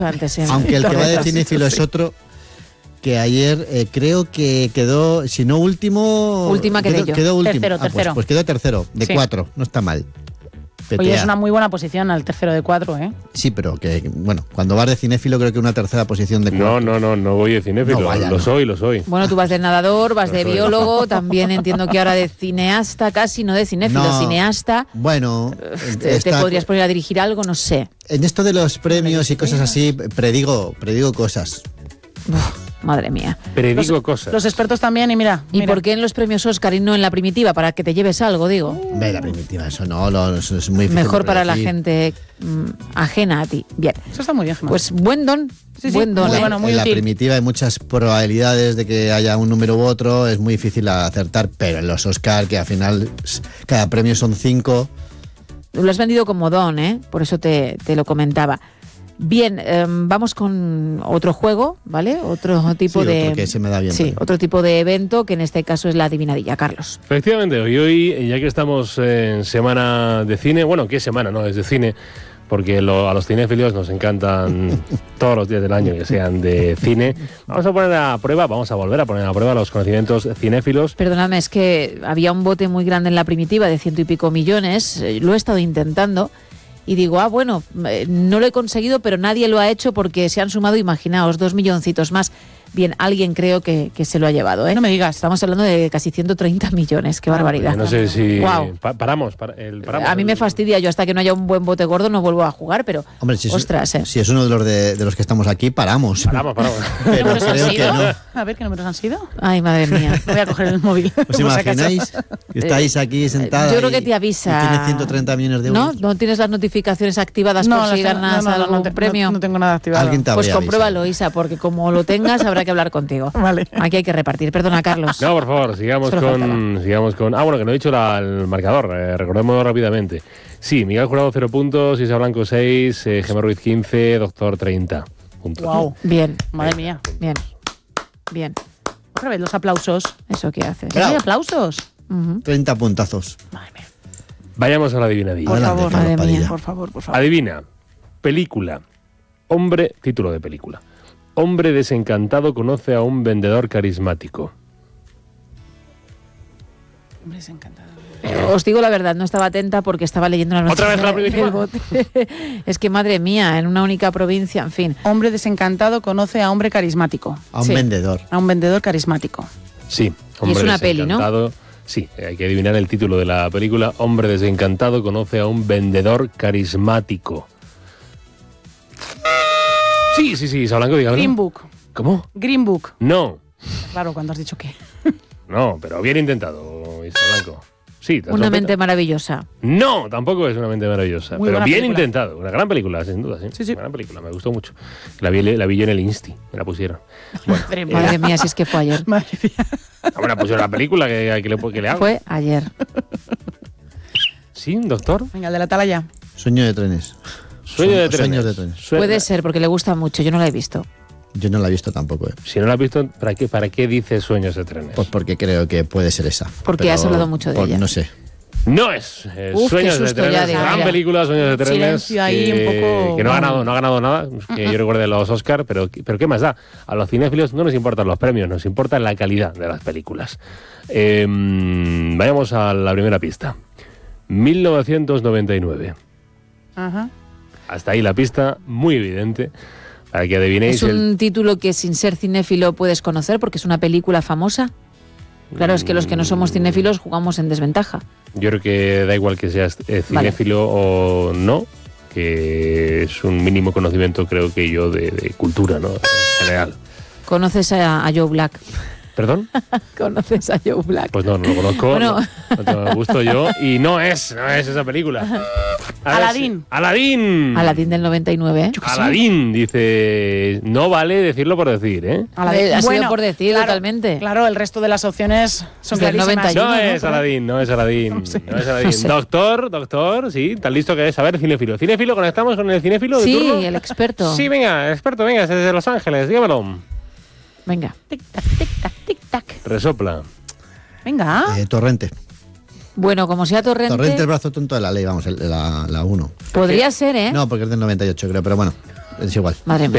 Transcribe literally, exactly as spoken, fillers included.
Antes, ¿eh? Aunque el que va de cinéfilo es otro, que ayer eh, creo que quedó, si no último... Última quedé quedó, yo. Quedó último. Tercero, ah, pues, tercero. pues quedó tercero, de Sí. cuatro, no está mal. P T A. Oye, es una muy buena posición al tercero de cuatro, ¿eh? Sí, pero que, bueno, cuando vas de cinéfilo creo que una tercera posición de cuatro. No, no, no, no voy de cinéfilo. No, vaya, lo no. soy, lo soy. Bueno, tú vas de nadador, vas Lo de soy. biólogo, también entiendo que ahora de cineasta, casi, no de cinéfilo, No. cineasta. Bueno, Te, está- te podrías poner a dirigir algo, no sé. en esto de los premios y cosas así, predigo, predigo cosas. Uf, madre mía. Predigo Los, cosas. los expertos también, y mira. ¿Y mira. por qué en los premios Oscar y no en la primitiva? Para que te lleves algo, digo. Ve la primitiva, eso no, lo- eso es muy difícil. Mejor de para la predecir. gente mm, ajena a ti. Bien. Eso está muy bien, Gemma. Pues buen don. Sí, sí, buen don. muy ¿eh? bueno, muy en la útil. primitiva hay muchas probabilidades de que haya un número u otro, es muy difícil acertar, pero en los Oscar, que al final s- cada premio son cinco. Lo has vendido como don, ¿eh? Por eso te, te lo comentaba. Bien, eh, vamos con otro juego, ¿vale? Otro tipo Sí, de... otro que se me da bien Sí, también. otro tipo de evento, que en este caso es la adivinadilla, Carlos. Efectivamente, hoy, hoy, ya que estamos en semana de cine, bueno, ¿qué semana? No, es de cine, porque lo- a los cinéfilos nos encantan todos los días del año que sean de cine. Vamos a poner a prueba, vamos a volver a poner a prueba los conocimientos cinéfilos. Perdóname, es que había un bote muy grande en la primitiva de ciento y pico millones, eh, lo he estado intentando y digo, ah, bueno, eh, no lo he conseguido, pero nadie lo ha hecho porque se han sumado, imaginaos, dos milloncitos más. Bien, alguien creo que, que se lo ha llevado, ¿eh? No me digas. Estamos hablando de casi ciento treinta millones, qué barbaridad. No sé si Guau. pa- paramos, para- el- paramos. A mí me el- fastidia, yo hasta que no haya un buen bote gordo no vuelvo a jugar, pero Hombre, si es, ostras, ¿eh? si es uno de los de, de los que estamos aquí, paramos. Paramos, paramos. ¿Qué Pero números han creo que sido? no. A ver, ¿qué números han sido? Ay, madre mía. Voy a coger el móvil. ¿Os por si acaso. imagináis que estáis aquí sentadas? Yo creo y- que te avisa. y tienes ciento treinta millones de ¿No? euros. ¿No tienes las notificaciones activadas No, por si las tengo- ganas no, no, no, algún no te- premio? No, no tengo nada activado. Alguien te Pues habría compruébalo, avisado. Isa, porque como lo tengas habrá que hablar contigo. Vale. Aquí hay que repartir. Perdona, Carlos. No, por favor, sigamos Solo con, sigamos con... Ah, bueno, que no he dicho la- el marcador, eh, recordemos rápidamente. Sí, Miguel Jurado cero puntos, Isa Blanco seis, eh, Gemma Ruiz quince, Doctor treinta puntos. Wow. Bien, Madre mía. bien, bien. Otra vez los aplausos. ¿Eso qué haces? Bravo. ¿Hay aplausos? Ujú. treinta puntazos. Madre mía. Vayamos a la adivinadilla. Por Adelante, favor, Carlos madre mía. Padilla. Por favor, por favor. Adivina. Película. Hombre, título de película. Hombre desencantado conoce a un vendedor carismático. Hombre, es encantado. Eh, Os digo la verdad, no estaba atenta porque estaba leyendo la noticia. ¿Otra vez la primitiva? del bote. Es que, madre mía, en una única provincia, en fin. Hombre desencantado conoce a hombre carismático. A un Sí. vendedor. A un vendedor carismático. Sí. Y es una peli, ¿no? desencantado. Sí, hay que adivinar el título de la película. Hombre desencantado conoce a un vendedor carismático. Sí, sí, sí, Isa Blanco, dígame. Green Book. ¿Cómo? Green Book. No, Claro, cuando has dicho que. no, pero bien intentado, Isa Blanco. Sí, te has Una sorprendido. mente maravillosa. No, tampoco es una mente maravillosa. Muy pero buena bien película. intentado. Una gran película, sin duda. Sí, Sí, sí. Una gran película, me gustó mucho. La vi, la vi yo en el Insti, me la pusieron. Bueno, Madre mía. Madre mía, si es que fue ayer. Madre mía. ah, me la pusieron la película que, que, le, que le hago. Fue ayer. ¿Sí, doctor? Venga, el de la atalaya. Sueño de trenes. Sueño de Sueños trenes. de trenes. Sue- Puede ser, porque le gusta mucho. Yo no la he visto. Yo no la he visto tampoco, ¿eh? Si no la has visto, ¿para qué, para qué dices Sueños de trenes? Pues porque creo que puede ser esa. Porque Pero has hablado mucho de por- ella. No sé. No es eh, Uf, Sueños qué de susto trenes. ya, digo, Gran mira. película, Sueños de trenes. Silencio ahí, que, un poco- que no ha ganado, no ha ganado nada. Que yo recuerde los Oscar, pero, pero ¿qué más da? A los cinéfilos no nos importan los premios, nos importa la calidad de las películas. Eh, vayamos a la primera pista. mil novecientos noventa y nueve. Ajá. Hasta ahí la pista, muy evidente, para que adivinéis Es un el... título que sin ser cinéfilo puedes conocer porque es una película famosa. Claro, es que los que no somos cinéfilos jugamos en desventaja. Yo creo que da igual que seas eh, cinéfilo o no, que es un mínimo conocimiento, creo que yo, de, de cultura, ¿no? En general. ¿Conoces a, a Joe Black? ¿Perdón? ¿Conoces a Joe Black? Pues no, no lo conozco, Bueno. no, no tengo gusto yo, y no es, no es esa película. A ver Aladín. si- ¡Aladín! Aladín del noventa y nueve, ¿eh? Aladín, dice, no vale decirlo por decir, ¿eh? Aladín. Ha sido por decir, totalmente. Claro, el resto de las opciones son Es del clarísimas. noventa y uno. No ¿no? es Aladín, no es Aladín, no, es Aladín. No sé. Doctor, doctor, sí, tan listo que es. A ver, cinéfilo. ¿Cinéfilo? ¿Conectamos con el cinéfilo de Sí, turno? el experto. Sí, venga, experto, venga, desde Los Ángeles, dígamelo. Venga. Tic-tac, tic-tac, tic-tac. Resopla. Venga. Eh, Torrente. Bueno, como sea Torrente, Torrente, el brazo tonto de la ley, vamos, el- la, la uno. podría ser, ¿eh? No, porque es del noventa y ocho, creo, pero bueno, es igual. Madre mía.